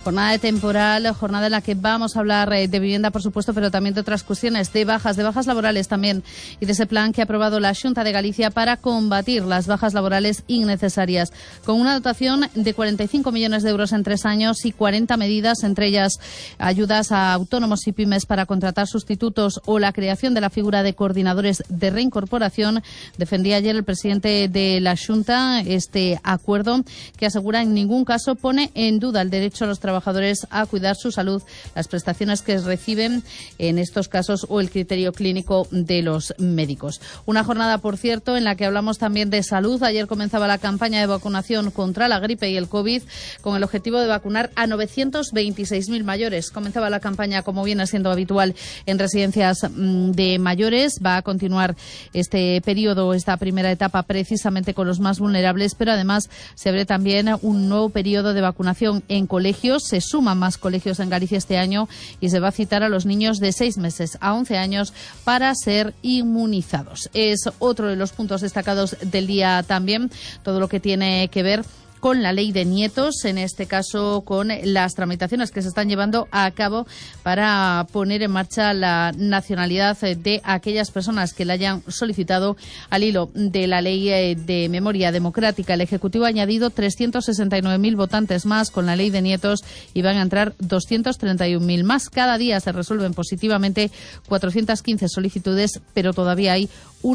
Jornada de temporal, jornada en la que vamos a hablar de vivienda, por supuesto, pero también de otras cuestiones, de bajas laborales también, y de ese plan que ha aprobado la Xunta de Galicia para combatir las bajas laborales innecesarias, con una dotación de 45 millones de euros en 3 años y 40 medidas, entre ellas ayudas a autónomos y pymes para contratar sustitutos o la creación de la figura de coordinadores de reincorporación. Defendía ayer el presidente de la Xunta este acuerdo que asegura en ningún caso pone en duda el derecho a los trabajadores a cuidar su salud, las prestaciones que reciben en estos casos o el criterio clínico de los médicos. Una jornada, por cierto, en la que hablamos también de salud. Ayer comenzaba la campaña de vacunación contra la gripe y el COVID con el objetivo de vacunar a 926.000 mayores. Comenzaba la campaña, como viene siendo habitual, en residencias de mayores. Va a continuar este periodo, esta primera etapa, precisamente con los más vulnerables, pero además se abre también un nuevo periodo de vacunación en colegios. Se suman más colegios en Galicia este año y se va a citar a los niños de 6 meses a 11 años para ser inmunizados. Es otro de los puntos destacados del día también, todo lo que tiene que ver con la ley de nietos, en este caso con las tramitaciones que se están llevando a cabo para poner en marcha la nacionalidad de aquellas personas que la hayan solicitado al hilo de la ley de memoria democrática. El Ejecutivo ha añadido 369.000 votantes más con la ley de nietos y van a entrar 231.000 más. Cada día se resuelven positivamente 415 solicitudes, pero todavía hay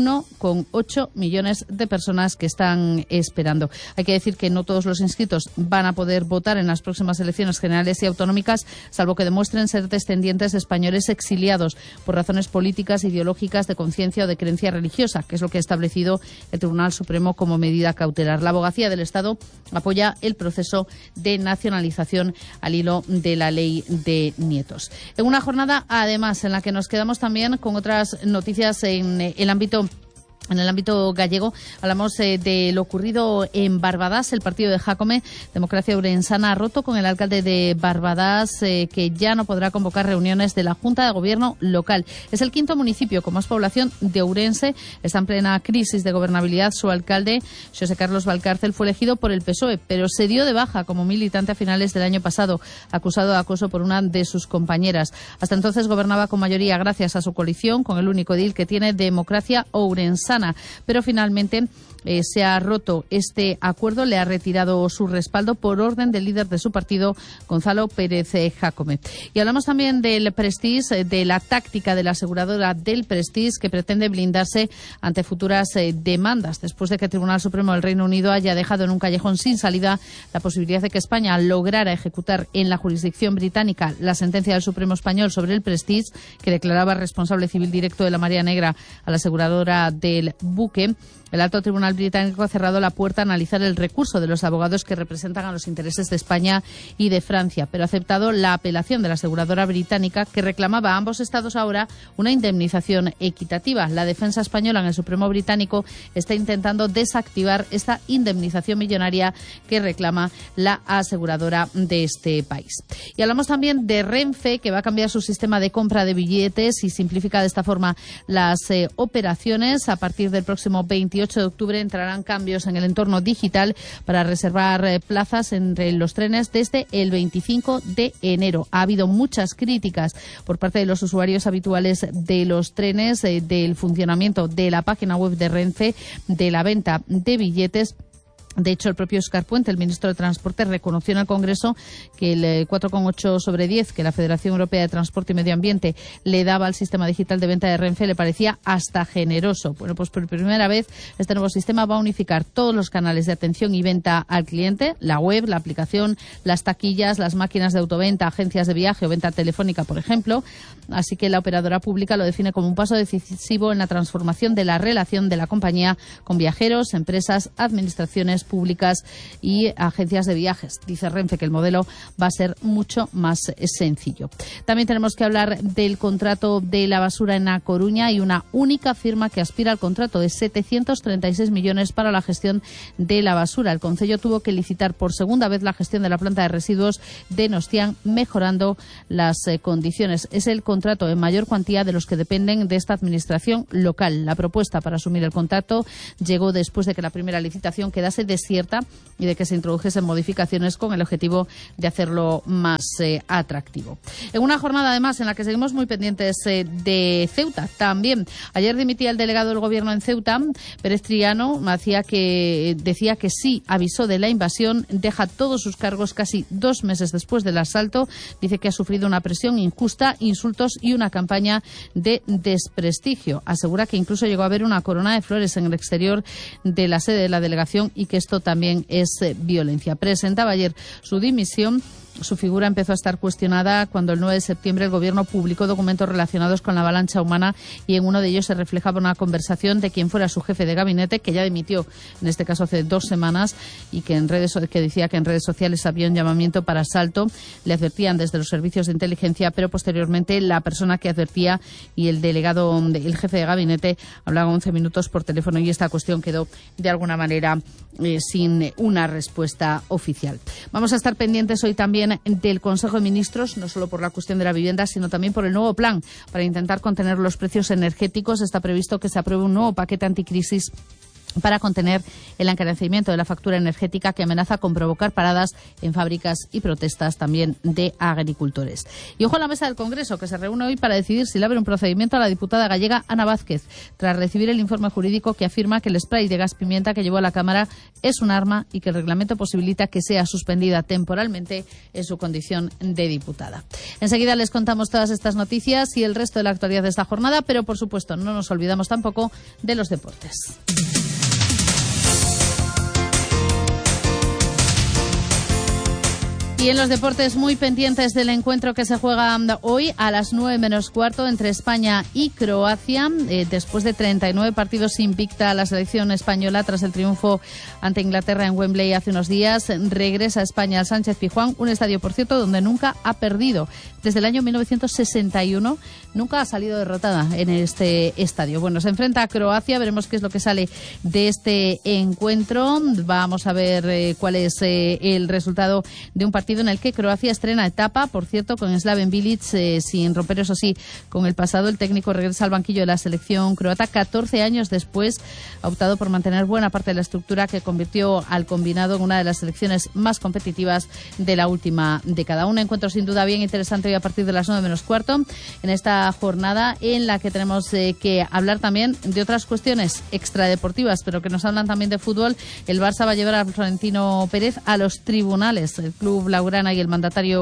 1,8 millones de personas que están esperando. Hay que decir que no todos los inscritos van a poder votar en las próximas elecciones generales y autonómicas, salvo que demuestren ser descendientes de españoles exiliados por razones políticas, ideológicas, de conciencia o de creencia religiosa, que es lo que ha establecido el Tribunal Supremo como medida cautelar. La Abogacía del Estado apoya el proceso de nacionalización al hilo de la ley de nietos. En una jornada, además, en la que nos quedamos también con otras noticias en el ámbito gallego. Hablamos de lo ocurrido en Barbadás. El partido de Jácome, Democracia Ourensana, ha roto con el alcalde de Barbadás, que ya no podrá convocar reuniones de la Junta de Gobierno local. Es el 5º municipio con más población de Ourense. Está en plena crisis de gobernabilidad. Su alcalde, José Carlos Valcárcel, fue elegido por el PSOE, pero se dio de baja como militante a finales del año pasado, acusado de acoso por una de sus compañeras. Hasta entonces gobernaba con mayoría gracias a su coalición con el único edil que tiene, Democracia Ourensana. Pero finalmente se ha roto este acuerdo, le ha retirado su respaldo por orden del líder de su partido, Gonzalo Pérez Jácome. Y hablamos también del Prestige, de la táctica de la aseguradora del Prestige, que pretende blindarse ante futuras demandas, después de que el Tribunal Supremo del Reino Unido haya dejado en un callejón sin salida la posibilidad de que España lograra ejecutar en la jurisdicción británica la sentencia del Supremo español sobre el Prestige, que declaraba responsable civil directo de la Marea Negra a la aseguradora del buque. El alto tribunal británico ha cerrado la puerta a analizar el recurso de los abogados que representan a los intereses de España y de Francia, pero ha aceptado la apelación de la aseguradora británica, que reclamaba a ambos estados ahora una indemnización equitativa. La defensa española en el Supremo británico está intentando desactivar esta indemnización millonaria que reclama la aseguradora de este país. Y hablamos también de Renfe, que va a cambiar su sistema de compra de billetes y simplifica de esta forma las operaciones. A partir del próximo 28 de octubre entrarán cambios en el entorno digital para reservar plazas entre los trenes desde el 25 de enero. Ha habido muchas críticas por parte de los usuarios habituales de los trenes, del funcionamiento de la página web de Renfe, de la venta de billetes. De hecho, el propio Óscar Puente, el ministro de Transporte, reconoció en el Congreso que el 4,8 sobre 10 que la Federación Europea de Transporte y Medio Ambiente le daba al sistema digital de venta de Renfe le parecía hasta generoso. Bueno, pues por primera vez este nuevo sistema va a unificar todos los canales de atención y venta al cliente, la web, la aplicación, las taquillas, las máquinas de autoventa, agencias de viaje o venta telefónica, por ejemplo. Así que la operadora pública lo define como un paso decisivo en la transformación de la relación de la compañía con viajeros, empresas, administraciones públicas y agencias de viajes. Dice Renfe que el modelo va a ser mucho más sencillo. También tenemos que hablar del contrato de la basura en A Coruña. Y una única firma que aspira al contrato de 736 millones para la gestión de la basura. El concello tuvo que licitar por segunda vez la gestión de la planta de residuos de Nostián, mejorando las condiciones. Es el contrato en mayor cuantía de los que dependen de esta administración local. La propuesta para asumir el contrato llegó después de que la primera licitación quedase desierta y de que se introdujesen modificaciones con el objetivo de hacerlo más atractivo. En una jornada, además, en la que seguimos muy pendientes de Ceuta también. Ayer dimitía el delegado del Gobierno en Ceuta, Pérez Triano, decía que sí avisó de la invasión, deja todos sus cargos casi 2 meses después del asalto, dice que ha sufrido una presión injusta, insultos y una campaña de desprestigio. Asegura que incluso llegó a haber una corona de flores en el exterior de la sede de la delegación y que esto también es violencia. Presentaba ayer su dimisión. Su figura empezó a estar cuestionada cuando el 9 de septiembre el Gobierno publicó documentos relacionados con la avalancha humana y en uno de ellos se reflejaba una conversación de quien fuera su jefe de gabinete, que ya dimitió, en este caso hace 2 semanas, y que decía que en redes sociales había un llamamiento para asalto. Le advertían desde los servicios de inteligencia, pero posteriormente la persona que advertía y el delegado, el jefe de gabinete, hablaban 11 minutos por teléfono y esta cuestión quedó de alguna manera sin una respuesta oficial. Vamos a estar pendientes hoy también del Consejo de Ministros, no solo por la cuestión de la vivienda, sino también por el nuevo plan para intentar contener los precios energéticos. Está previsto que se apruebe un nuevo paquete anticrisis para contener el encarecimiento de la factura energética que amenaza con provocar paradas en fábricas y protestas también de agricultores. Y ojo a la mesa del Congreso, que se reúne hoy para decidir si le abre un procedimiento a la diputada gallega Ana Vázquez, tras recibir el informe jurídico que afirma que el spray de gas pimienta que llevó a la Cámara es un arma y que el reglamento posibilita que sea suspendida temporalmente en su condición de diputada. Enseguida les contamos todas estas noticias y el resto de la actualidad de esta jornada, pero por supuesto no nos olvidamos tampoco de los deportes. Y en los deportes, muy pendientes del encuentro que se juega hoy a las 9 menos cuarto entre España y Croacia. Después de 39 partidos invicta la selección española tras el triunfo ante Inglaterra en Wembley hace unos días, regresa a España al Sánchez-Pizjuán, un estadio, por cierto, donde nunca ha perdido. Desde el año 1961 nunca ha salido derrotada en este estadio. Bueno, se enfrenta a Croacia, veremos qué es lo que sale de este encuentro. Vamos a ver cuál es el resultado de un partido en el que Croacia estrena etapa, por cierto, con Slaven Bilic, sin romper, eso sí, con el pasado. El técnico regresa al banquillo de la selección croata 14 años después. Ha optado por mantener buena parte de la estructura que convirtió al combinado en una de las selecciones más competitivas de la última década. Un encuentro sin duda bien interesante hoy a partir de las 9 menos cuarto, en esta jornada en la que tenemos que hablar también de otras cuestiones extradeportivas, pero que nos hablan también de fútbol. El Barça va a llevar a Florentino Pérez a los tribunales. El club blaugrana y el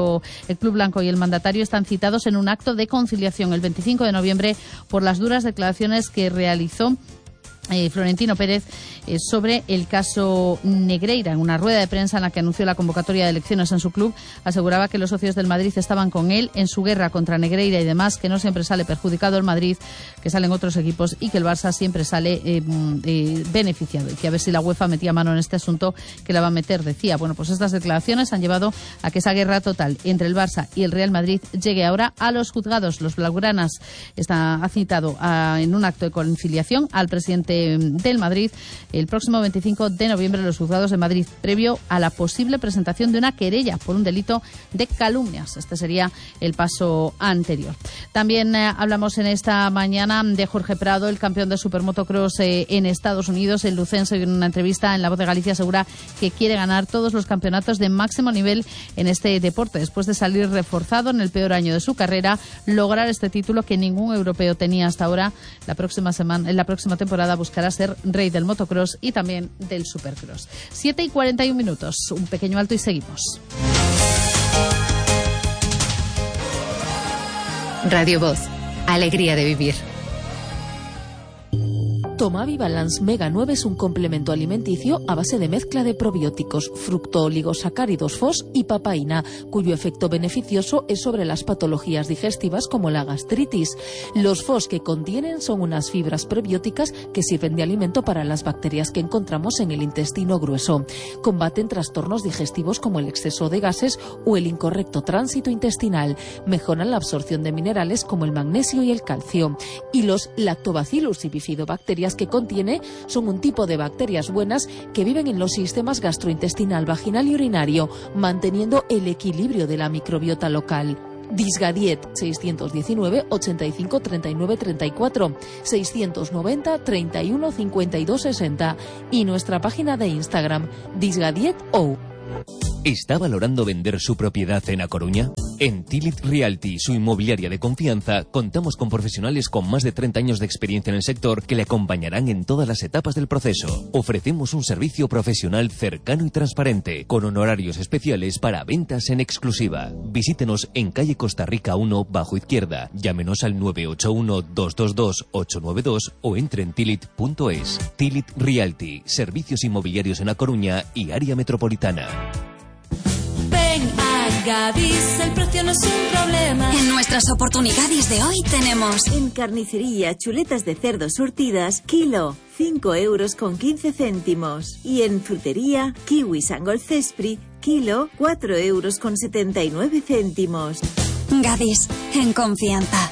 club blanco y el mandatario están citados en un acto de conciliación el 25 de noviembre por las duras declaraciones que realizó Florentino Pérez sobre el caso Negreira. En una rueda de prensa en la que anunció la convocatoria de elecciones en su club, aseguraba que los socios del Madrid estaban con él en su guerra contra Negreira y demás, que no siempre sale perjudicado el Madrid, que salen otros equipos y que el Barça siempre sale beneficiado, y que a ver si la UEFA metía mano en este asunto, que la va a meter, decía. Bueno, pues estas declaraciones han llevado a que esa guerra total entre el Barça y el Real Madrid llegue ahora a los juzgados. Los blaugranas ha citado en un acto de conciliación al presidente del Madrid el próximo 25 de noviembre en los juzgados de Madrid, previo a la posible presentación de una querella por un delito de calumnias. Este sería el paso anterior. También hablamos en esta mañana de Jorge Prado, el campeón de supermotocross en Estados Unidos. El lucense, en una entrevista en La Voz de Galicia, asegura que quiere ganar todos los campeonatos de máximo nivel en este deporte. Después de salir reforzado en el peor año de su carrera, lograr este título que ningún europeo tenía hasta ahora. La próxima temporada buscará ser rey del motocross y también del supercross. 7:41. Un pequeño alto y seguimos. Radio Voz. Alegría de vivir. Tomavi Balance Mega 9 es un complemento alimenticio a base de mezcla de probióticos, fructooligosacáridos FOS y papaína, cuyo efecto beneficioso es sobre las patologías digestivas como la gastritis. Los FOS que contienen son unas fibras prebióticas que sirven de alimento para las bacterias que encontramos en el intestino grueso. Combaten trastornos digestivos como el exceso de gases o el incorrecto tránsito intestinal. Mejoran la absorción de minerales como el magnesio y el calcio. Y los lactobacillus y bifidobacterias que contiene son un tipo de bacterias buenas que viven en los sistemas gastrointestinal, vaginal y urinario, manteniendo el equilibrio de la microbiota local. Disgadiet 619 85 39 34, 690 31 52 60 y nuestra página de Instagram disgadiet.ou. ¿Está valorando vender su propiedad en A Coruña? En Tilit Realty, su inmobiliaria de confianza, contamos con profesionales con más de 30 años de experiencia en el sector que le acompañarán en todas las etapas del proceso. Ofrecemos un servicio profesional cercano y transparente, con honorarios especiales para ventas en exclusiva. Visítenos en calle Costa Rica 1, bajo izquierda. Llámenos al 981-222-892 o entre en tilit.es. Tilit Realty, servicios inmobiliarios en A Coruña y área metropolitana. Ven a Gadis, el precio no es un problema. En nuestras oportunidades de hoy tenemos en carnicería chuletas de cerdo surtidas, kilo, 5,15 €. Y en frutería, kiwis Angol Cespri, kilo, 4,79 €. Gadis, en confianza.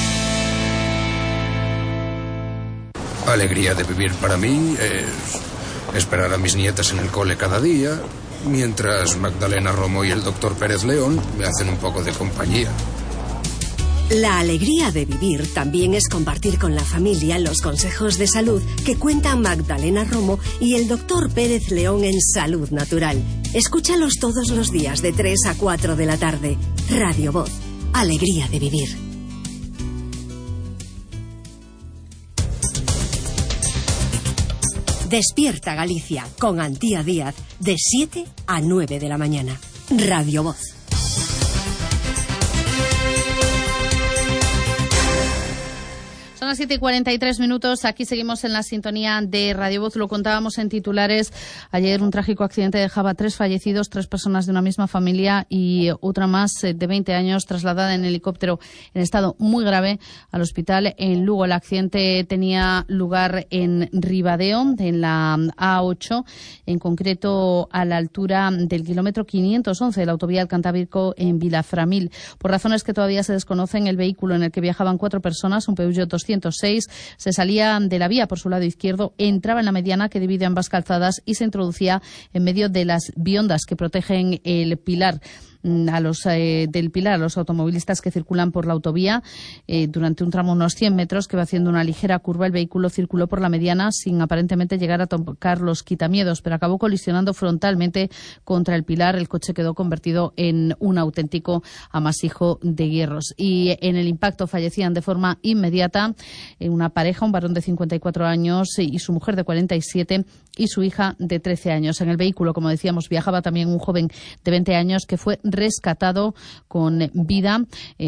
Alegría de vivir para mí es esperar a mis nietas en el cole cada día, mientras Magdalena Romo y el doctor Pérez León me hacen un poco de compañía. La alegría de vivir también es compartir con la familia los consejos de salud que cuentan Magdalena Romo y el doctor Pérez León en Salud Natural. Escúchalos todos los días de 3 a 4 de la tarde. Radio Voz. Alegría de vivir. Despierta Galicia con Antía Díaz de 7 a 9 de la mañana. Radio Voz. Son las 7:43. Aquí seguimos en la sintonía de Radio Voz. Lo contábamos en titulares. Ayer un trágico accidente dejaba 3 fallecidos, 3 personas de una misma familia y otra más de 20 años trasladada en helicóptero en estado muy grave al hospital en Lugo. El accidente tenía lugar en Ribadeo, en la A8, en concreto a la altura del kilómetro 511 de la autovía del Cantábrico en Vilaframil. Por razones que todavía se desconocen, el vehículo en el que viajaban 4 personas, un Peugeot 206, se salía de la vía por su lado izquierdo, entraba en la mediana que divide ambas calzadas y se introducía en medio de las viundas que protegen el pilar. Del Pilar a los automovilistas que circulan por la autovía durante un tramo unos 100 metros que va haciendo una ligera curva. El vehículo circuló por la mediana sin aparentemente llegar a tocar los quitamiedos, pero acabó colisionando frontalmente contra el Pilar. El coche quedó convertido en un auténtico amasijo de hierros y en el impacto fallecían de forma inmediata una pareja, un varón de 54 años y su mujer de 47 y su hija de 13 años. En el vehículo, como decíamos, viajaba también un joven de 20 años que fue rescatado con vida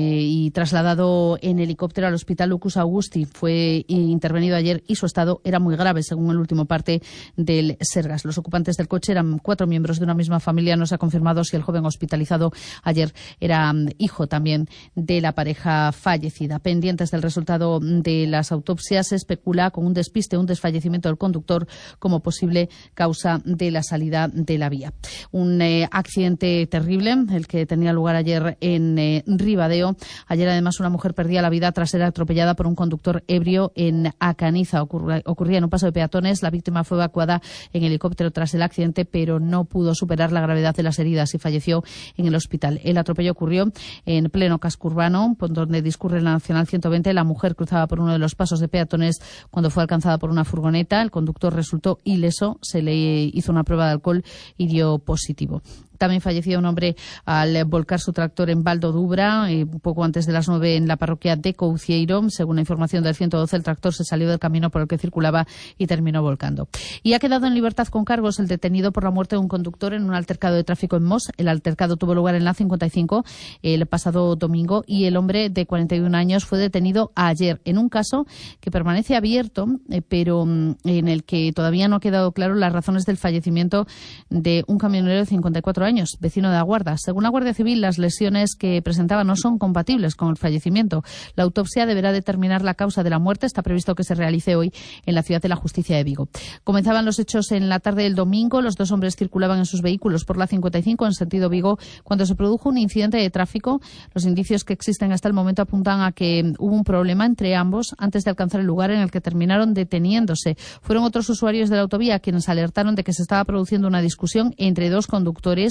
y trasladado en helicóptero al Hospital Lucus Augusti. Fue intervenido ayer y su estado era muy grave, según el último parte del Sergas. Los ocupantes del coche eran 4 miembros de una misma familia. No se ha confirmado si el joven hospitalizado ayer era hijo también de la pareja fallecida. Pendientes del resultado de las autopsias, se especula con un despiste, un desfallecimiento del conductor como posible causa de la salida de la vía. Un accidente terrible, el que tenía lugar ayer en Ribadeo. Ayer, además, una mujer perdía la vida tras ser atropellada por un conductor ebrio en Acaniza. Ocurría en un paso de peatones. La víctima fue evacuada en helicóptero tras el accidente, pero no pudo superar la gravedad de las heridas y falleció en el hospital. El atropello ocurrió en pleno casco urbano, donde discurre la Nacional 120. La mujer cruzaba por uno de los pasos de peatones cuando fue alcanzada por una furgoneta. El conductor resultó ileso. Se le hizo una prueba de alcohol y dio positivo. También falleció un hombre al volcar su tractor en Baldo Dubra, un poco antes de las 9 en la parroquia de Coucieiro. Según la información del 112, el tractor se salió del camino por el que circulaba y terminó volcando. Y ha quedado en libertad con cargos el detenido por la muerte de un conductor en un altercado de tráfico en Mos. El altercado tuvo lugar en la 55 el pasado domingo y el hombre de 41 años fue detenido ayer en un caso que permanece abierto, pero en el que todavía no ha quedado claro las razones del fallecimiento de un camionero de 54 años, vecino de Aguarda. Según la Guardia Civil, las lesiones que presentaba no son compatibles con el fallecimiento. La autopsia deberá determinar la causa de la muerte. Está previsto que se realice hoy en la Ciudad de la Justicia de Vigo. Comenzaban los hechos en la tarde del domingo. Los 2 hombres circulaban en sus vehículos por la 55 en sentido Vigo cuando se produjo un incidente de tráfico. Los indicios que existen hasta el momento apuntan a que hubo un problema entre ambos antes de alcanzar el lugar en el que terminaron deteniéndose. Fueron otros usuarios de la autovía quienes alertaron de que se estaba produciendo una discusión entre 2 conductores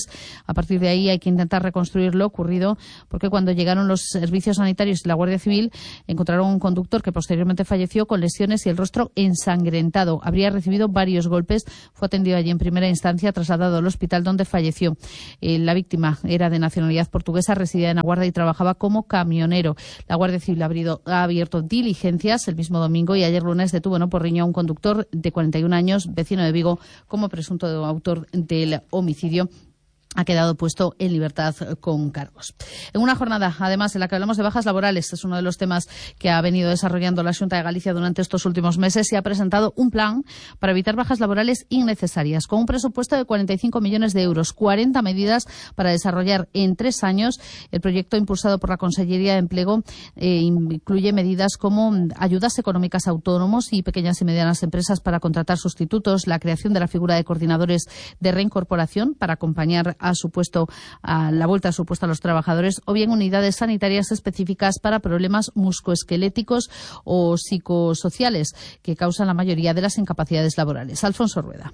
A partir de ahí hay que intentar reconstruir lo ocurrido, porque cuando llegaron los servicios sanitarios y la Guardia Civil encontraron un conductor que posteriormente falleció con lesiones y el rostro ensangrentado. Habría recibido varios golpes, fue atendido allí en primera instancia, trasladado al hospital donde falleció. La víctima era de nacionalidad portuguesa, residía en Aguarda y trabajaba como camionero. La Guardia Civil ha abierto diligencias el mismo domingo y ayer lunes detuvo en Oporriño a un conductor de 41 años, vecino de Vigo, como presunto autor del homicidio. Ha quedado puesto en libertad con cargos. En una jornada, además, en la que hablamos de bajas laborales, es uno de los temas que ha venido desarrollando la Xunta de Galicia durante estos últimos meses, y ha presentado un plan para evitar bajas laborales innecesarias, con un presupuesto de 45 millones de euros, 40 medidas para desarrollar en 3 años. El proyecto, impulsado por la Consellería de Empleo, incluye medidas como ayudas económicas a autónomos y pequeñas y medianas empresas para contratar sustitutos, la creación de la figura de coordinadores de reincorporación para acompañar a la vuelta a su puesto a los trabajadores, o bien unidades sanitarias específicas para problemas musculoesqueléticos o psicosociales que causan la mayoría de las incapacidades laborales. Alfonso Rueda.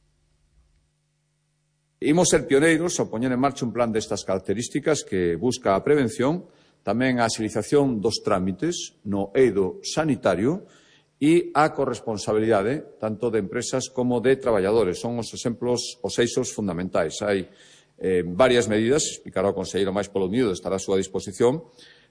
Imos ser pioneiros ao poñer en marcha un plan destas características que busca a prevención, tamén a agilización dos trámites no eido sanitario e a corresponsabilidade tanto de empresas como de traballadores. Son os exemplos, os eixos fundamentais. Hai varias medidas, explicará o conselleiro máis polo miúdo, estará a súa disposición,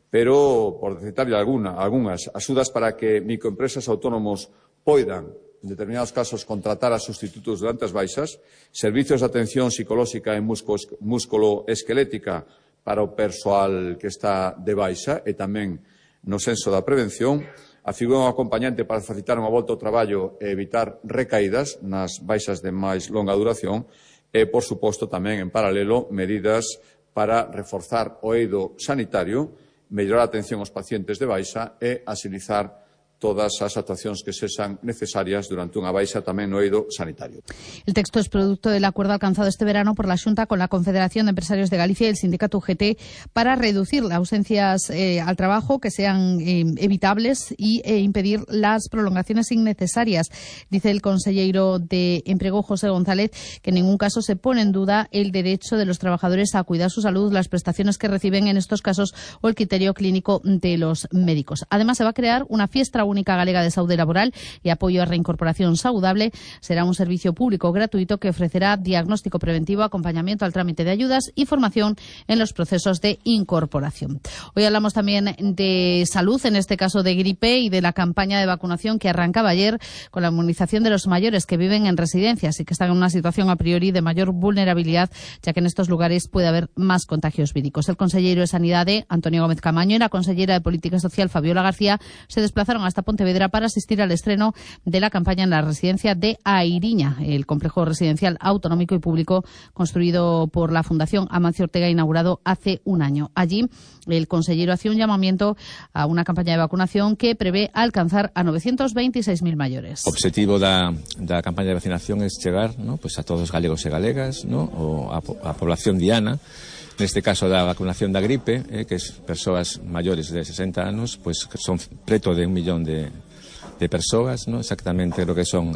pero, por citarlle algunhas axudas para que microempresas autónomos poidan, en determinados casos, contratar a sustitutos durante as baixas, servicios de atención psicolóxica e músculo-esquelética para o persoal que está de baixa e tamén no senso da prevención, a figura acompañante para facilitar unha volta ao traballo e evitar recaídas nas baixas de máis longa duración e, por suposto, tamén, en paralelo, medidas para reforzar o eido sanitario, mellorar a atención aos pacientes de baixa e agilizar todas as actuacións que sexan necesarias durante unha baixa tamén no eido sanitario. El texto es producto del acuerdo alcanzado este verano por la Xunta con la Confederación de Empresarios de Galicia y el sindicato UGT para reducir las ausencias al trabajo que sean evitables e impedir las prolongaciones innecesarias. Dice el conselleiro de Empleo, José González, que en ningún caso se pone en duda el derecho de los trabajadores a cuidar su salud, las prestaciones que reciben en estos casos o el criterio clínico de los médicos. Además, se va a crear una fiesta única galega de saúde laboral y apoyo a reincorporación saludable. Será un servicio público gratuito que ofrecerá diagnóstico preventivo, acompañamiento al trámite de ayudas y formación en los procesos de incorporación. Hoy hablamos también de salud, en este caso de gripe, y de la campaña de vacunación que arrancaba ayer con la inmunización de los mayores que viven en residencias y que están en una situación a priori de mayor vulnerabilidad, ya que en estos lugares puede haber más contagios víricos. El consellero de Sanidade, Antonio Gómez Camaño, y la consellera de Política Social, Fabiola García, se desplazaron hasta Pontevedra para asistir al estreno de la campaña en la residencia de Airiña, el complejo residencial autonómico y público construido por la Fundación Amancio Ortega, inaugurado hace un año. Allí, el consellero hacía un llamamiento a una campaña de vacunación que prevé alcanzar a 926.000 mayores. O objetivo da campaña de vacinación es chegar, pues a todos os galegos e galegas, ou a población diana. Neste caso da vacunación da gripe, que es persoas maiores de 60 anos, pues son preto de 1 millón de persoas, exactamente creo que son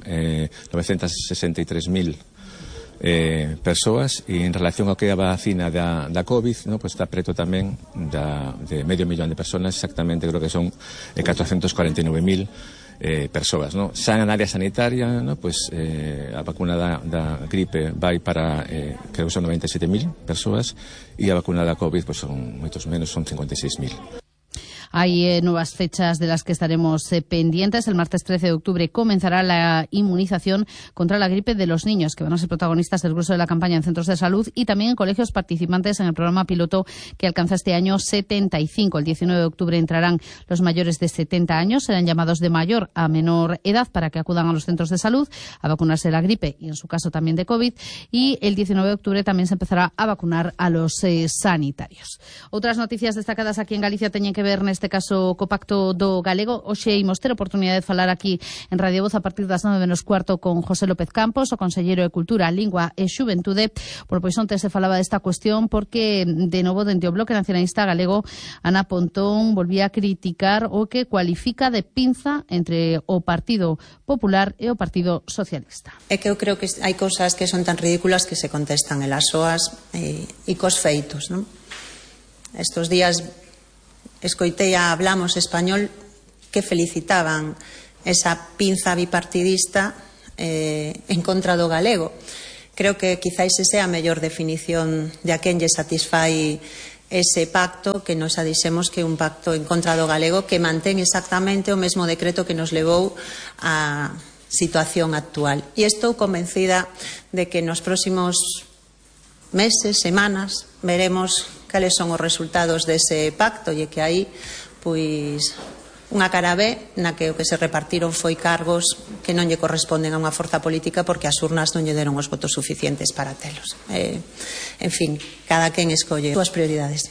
963.000 persoas, e en relación ao que é a vacina da COVID, pues está preto tamén de medio millón de persoas, exactamente creo que son 449.000 persoas, xa en área sanitaria, pues a vacuna da gripe vai para creo que son 97.000 persoas, e a vacuna da COVID pues son moitos menos, son 56.000. Hay nuevas fechas de las que estaremos pendientes. El martes 13 de octubre comenzará la inmunización contra la gripe de los niños, que van a ser protagonistas del grueso de la campaña en centros de salud y también en colegios participantes en el programa piloto que alcanza este año 75. El 19 de octubre entrarán los mayores de 70 años, serán llamados de mayor a menor edad para que acudan a los centros de salud a vacunarse de la gripe y en su caso también de COVID. Y el 19 de octubre también se empezará a vacunar a los sanitarios. Otras noticias destacadas aquí en Galicia teñen que ver neste neste caso co Pacto do Galego. Hoxe imos ter oportunidade de falar aquí en Radio Voz a partir das 9:15 con José López Campos, o conselleiro de Cultura, Lingua e Xuventude. Pois onte se falaba desta cuestión porque de novo dentro do Bloque Nacionalista Galego Ana Pontón volvía a criticar o que cualifica de pinza entre o Partido Popular e o Partido Socialista. É que eu creo que hai cousas que son tan ridículas que se contestan en las soas e cos feitos, non? Estos días escoitei a Hablamos Español que felicitaban esa pinza bipartidista en contra do galego. Creo que quizáis esa é a mellor definición de a quen lle satisfai ese pacto, que nos adixemos que é un pacto en contra do galego que mantén exactamente o mesmo decreto que nos levou a situación actual. E estou convencida de que nos próximos meses, semanas, veremos cales son os resultados dese pacto e que aí, pois, unha cara B na que o que se repartiron foi cargos que non lle corresponden a unha forza política porque as urnas non lle deron os votos suficientes para telos. En fin, cada quen escolle as súas prioridades.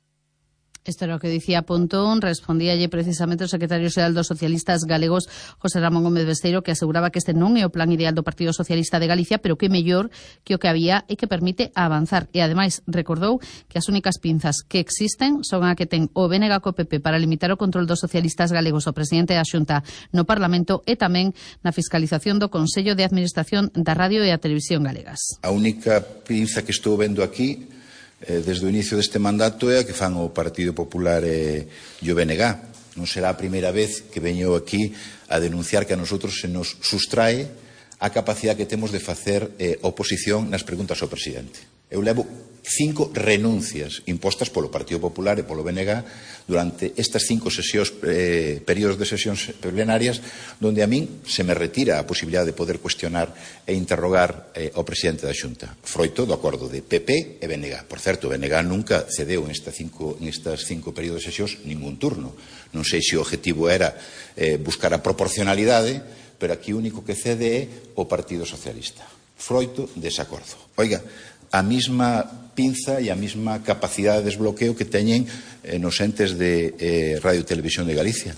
Isto era o que dicía Pontón, respondíalle precisamente o secretario xeral dos socialistas galegos, José Ramón Gómez Besteiro, que aseguraba que este non é o plan ideal do Partido Socialista de Galicia, pero que é mellor que o que había e que permite avanzar. E ademais recordou que as únicas pinzas que existen son a que ten o BNG co PP para limitar o control dos socialistas galegos ao presidente da Xunta no Parlamento e tamén na fiscalización do Consello de Administración da Radio e a Televisión Galegas. A única pinza que estou vendo aquí desde o inicio deste mandato é a que fan o Partido Popular e o BNG. Non será a primeira vez que veño aquí a denunciar que a nosotros se nos sustrae a capacidade que temos de facer oposición nas preguntas ao presidente. Eu levo 5 renuncias impostas polo Partido Popular e polo BNG durante estas 5 sesións, períodos de sesións plenarias, donde a min se me retira a posibilidade de poder cuestionar e interrogar ao presidente da Xunta. Froito do acordo de PP e BNG. Por certo, o BNG nunca cedeu nestas 5 períodos de sesións ningún turno. Non sei se o objetivo era buscar a proporcionalidade, pero aquí o único que cede é o Partido Socialista. Froito dese acordo. Oiga, a mesma pinza e a mesma capacidade de desbloqueo que teñen nos entes de Radio e Televisión de Galicia.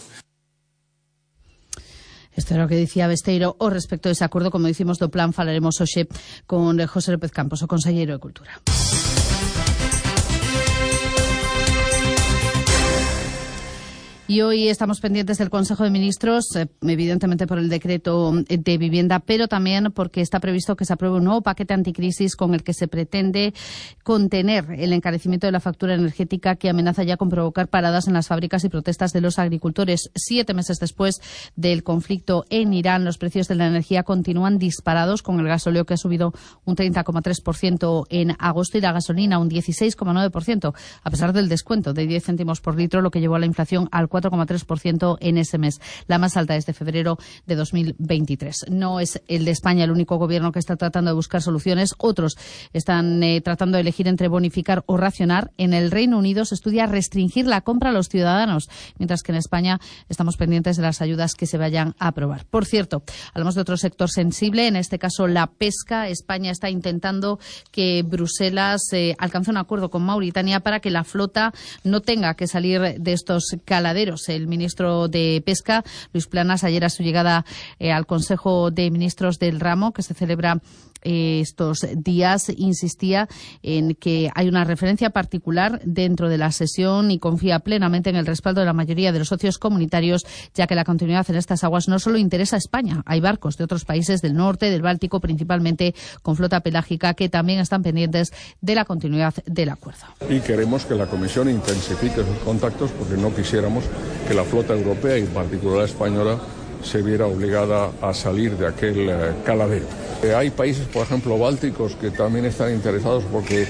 Isto era o que dicía Besteiro ao respecto dese acordo. Como dicimos do plan, falaremos hoxe con José López Campos, o conselleiro de Cultura. Y hoy estamos pendientes del Consejo de Ministros, evidentemente por el decreto de vivienda, pero también porque está previsto que se apruebe un nuevo paquete anticrisis con el que se pretende contener el encarecimiento de la factura energética que amenaza ya con provocar paradas en las fábricas y protestas de los agricultores. 7 meses después del conflicto en Irán, los precios de la energía continúan disparados, con el gasóleo que ha subido un 30,3% en agosto y la gasolina un 16,9%, a pesar del descuento de 10 céntimos por litro, lo que llevó a la inflación al 4,3% en ese mes, la más alta desde febrero de 2023. No es el de España el único gobierno que está tratando de buscar soluciones. Otros están tratando de elegir entre bonificar o racionar. En el Reino Unido se estudia restringir la compra a los ciudadanos, mientras que en España estamos pendientes de las ayudas que se vayan a aprobar. Por cierto, hablamos de otro sector sensible, en este caso la pesca. España está intentando que Bruselas alcance un acuerdo con Mauritania para que la flota no tenga que salir de estos caladeros. El ministro de Pesca, Luis Planas, ayer a su llegada al Consejo de Ministros del Ramo, que se celebra estos días, insistía en que hay una referencia particular dentro de la sesión y confía plenamente en el respaldo de la mayoría de los socios comunitarios, ya que la continuidad en estas aguas no solo interesa a España. Hay barcos de otros países del norte, del Báltico, principalmente con flota pelágica, que también están pendientes de la continuidad del acuerdo. Y queremos que la Comisión intensifique sus contactos porque no quisiéramos que la flota europea y en particular la española se viera obligada a salir de aquel caladero. Hay países, por ejemplo, bálticos, que también están interesados porque,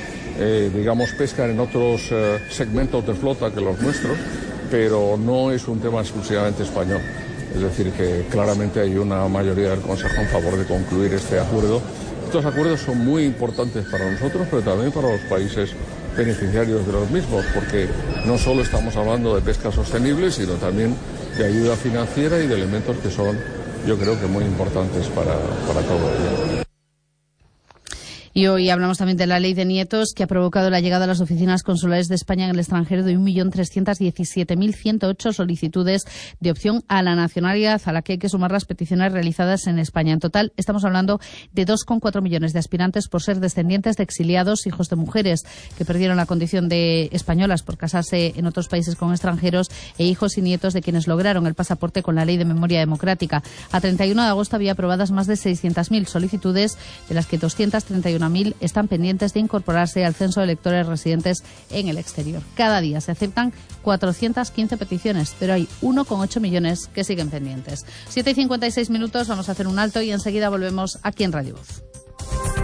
pescan en otros segmentos de flota que los nuestros, pero no es un tema exclusivamente español. Es decir, que claramente hay una mayoría del Consejo en favor de concluir este acuerdo. Estos acuerdos son muy importantes para nosotros, pero también para los países beneficiarios de los mismos, porque no solo estamos hablando de pesca sostenible, sino también de ayuda financiera y de elementos que son, yo creo que muy importantes para todo ello. Y hoy hablamos también de la ley de nietos, que ha provocado la llegada a las oficinas consulares de España en el extranjero de 1.317.108 solicitudes de opción a la nacionalidad, a la que hay que sumar las peticiones realizadas en España. En total, estamos hablando de 2,4 millones de aspirantes por ser descendientes de exiliados, hijos de mujeres que perdieron la condición de españolas por casarse en otros países con extranjeros, e hijos y nietos de quienes lograron el pasaporte con la Ley de Memoria Democrática. A 31 de agosto había aprobadas más de 600.000 solicitudes, de las que 231.000 están pendientes de incorporarse al censo de electores residentes en el exterior. Cada día se aceptan 415 peticiones, pero hay 1,8 millones que siguen pendientes. 7:56 minutos, vamos a hacer un alto y enseguida volvemos aquí en Radio Voz.